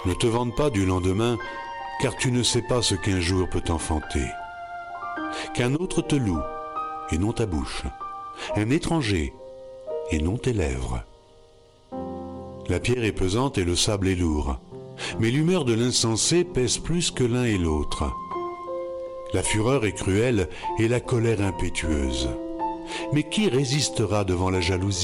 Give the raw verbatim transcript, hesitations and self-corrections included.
Ne te vante pas du lendemain, car tu ne sais pas ce qu'un jour peut enfanter. Qu'un autre te loue, et non ta bouche, un étranger, et non tes lèvres. La pierre est pesante et le sable est lourd, mais l'humeur de l'insensé pèse plus que l'un et l'autre. La fureur est cruelle et la colère impétueuse. Mais qui résistera devant la jalousie ?